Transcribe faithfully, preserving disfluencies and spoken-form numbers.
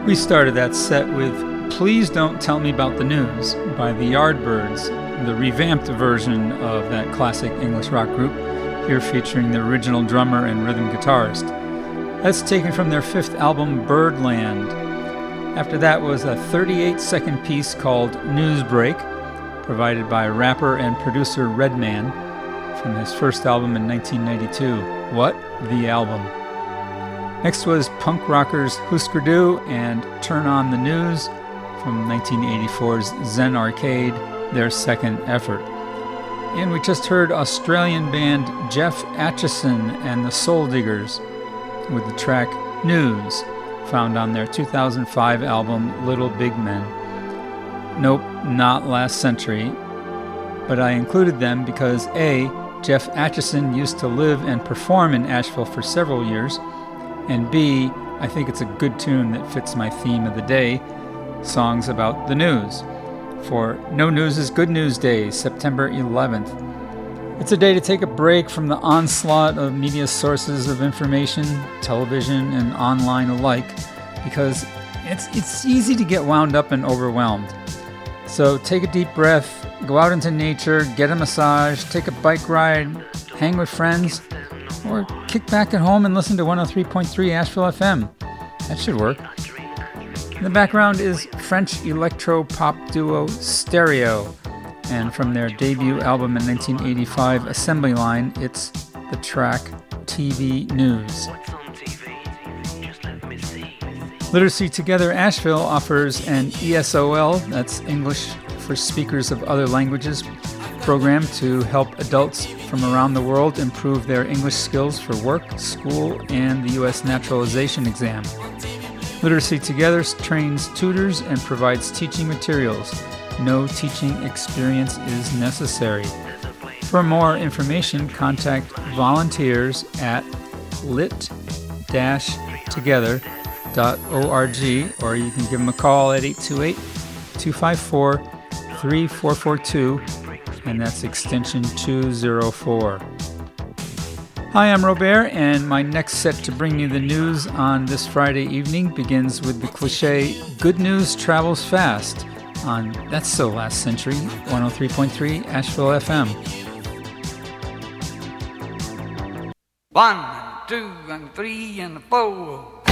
We started that set with Please Don't Tell Me About the News by the Yardbirds, the revamped version of that classic English rock group, here featuring the original drummer and rhythm guitarist. That's taken from their fifth album, Birdland. After that was a thirty-eight second piece called Newsbreak, provided by rapper and producer Redman from his first album in nineteen ninety-two, What? The Album. Next was punk rockers Husker Du and Turn On the News from nineteen eighty-four's Zen Arcade, their second effort. And we just heard Australian band Jeff Atchison and the Soul Diggers with the track News, found on their two thousand five album Little Big Men. Nope, not Last Century, but I included them because A, Jeff Atchison used to live and perform in Asheville for several years, and B, I think it's a good tune that fits my theme of the day, songs about the news, for No News is Good News Day, September eleventh. It's a day to take a break from the onslaught of media sources of information, television and online alike, because it's it's easy to get wound up and overwhelmed. So take a deep breath, go out into nature, get a massage, take a bike ride, hang with friends, or kick back at home and listen to one oh three point three Asheville F M. That should work. In the background is French electro-pop duo Stereo, and from their debut album in nineteen eighty-five, Assembly Line, it's the track T V News. Literacy Together Asheville offers an E S O L, that's English for Speakers of Other Languages, program to help adults from around the world improve their English skills for work, school, and the U S naturalization exam. Literacy Together trains tutors and provides teaching materials. No teaching experience is necessary. For more information, contact volunteers at lit dash together dot org, or you can give them a call at eight two eight, two five four, three four four two, and that's extension two oh four. Hi, I'm Robert, and my next set to bring you the news on this Friday evening begins with the cliche Good News Travels Fast on That's So Last Century, one oh three point three Asheville F M. One, two, and three, and four.